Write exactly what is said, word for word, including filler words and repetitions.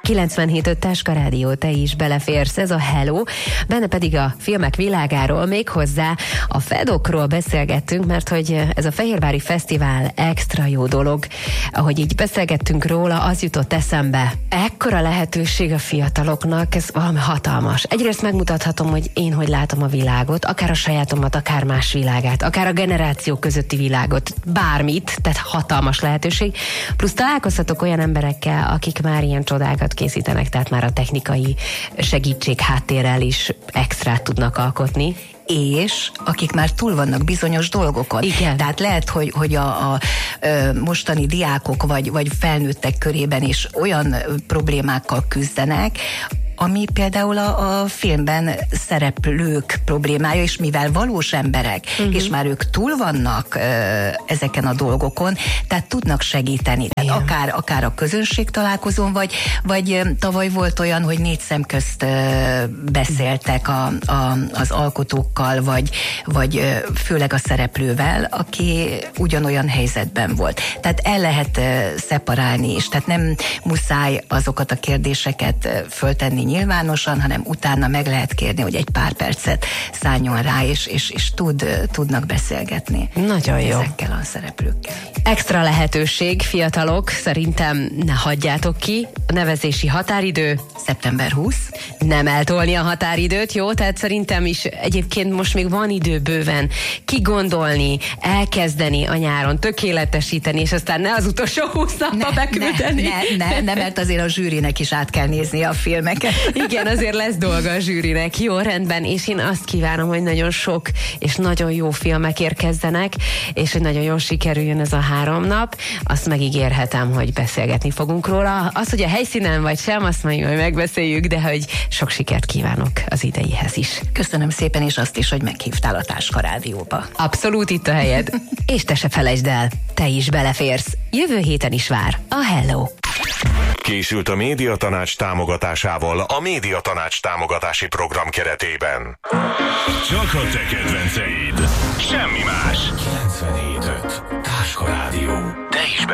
kilencvenhét öt Táska Rádió, te is beleférsz, ez a Hello, benne pedig a filmek világáról, méghozzá a Fedokról beszélgettünk, mert hogy ez a Fehérvári Fesztivál extra jó dolog. Ahogy így beszélgettünk róla, az jutott eszembe. Ekkora lehetőség a fiataloknak, ez valami hatalmas. Egyrészt megmutathatom, hogy én hogy látom a világot, akár a sajátomat, akár más világát, akár a generációk közötti világot, bármit, tehát hatalmas lehetőség. Plusz találkozhatok olyan emberekkel, akik már ilyen csodákat készítenek, tehát már a technikai segítség háttérrel is extrát tudnak alkotni. És akik már túl vannak bizonyos dolgokon. Igen. Tehát lehet, hogy, hogy a, a, a mostani diákok vagy, vagy felnőttek körében is olyan problémákkal küzdenek, ami például a, a filmben szereplők problémája, és mivel valós emberek, uh-huh. és már ők túl vannak ö, ezeken a dolgokon, tehát tudnak segíteni. Tehát akár, akár a közönség találkozón, vagy, vagy tavaly volt olyan, hogy négy szem közt ö, beszéltek a, a, az alkotókkal, vagy, vagy ö, főleg a szereplővel, aki ugyanolyan helyzetben volt. Tehát el lehet ö, szeparálni is, tehát nem muszáj azokat a kérdéseket ö, föltenni nyilvánosan, hanem utána meg lehet kérni, hogy egy pár percet szálljon rá, és, és, és tud, tudnak beszélgetni. Nagyon jó. Ezekkel a szereplőkkel. Extra lehetőség, fiatalok, szerintem ne hagyjátok ki. A nevezési határidő szeptember huszadika. Nem eltolni a határidőt, jó? Tehát szerintem is egyébként most még van idő bőven kigondolni, elkezdeni a nyáron, tökéletesíteni, és aztán ne az utolsó húsz napba beküldeni. Ne, ne, ne, ne, mert azért a zsűrinek is át kell nézni a filmeket. Igen, azért lesz dolga a zsűrinek. Jó, rendben, és én azt kívánom, hogy nagyon sok és nagyon jó filmek érkezzenek, és hogy nagyon jól sikerüljön ez a három nap. Azt megígérhetem, hogy beszélgetni fogunk róla. Az, hogy a helyszínen vagy sem, azt majd majd megbeszéljük, de hogy sok sikert kívánok az ideihez is. Köszönöm szépen, és azt is, hogy meghívtál a Táska Rádióba. Abszolút itt a helyed. És te se felejtsd el, te is beleférsz. Jövő héten is vár a Hello. Készült a Médiatanács támogatásával a Médiatanács támogatási program keretében. Csak a te kedvenceid. Semmi más. kilencvenhét öt Táska Rádió. Te is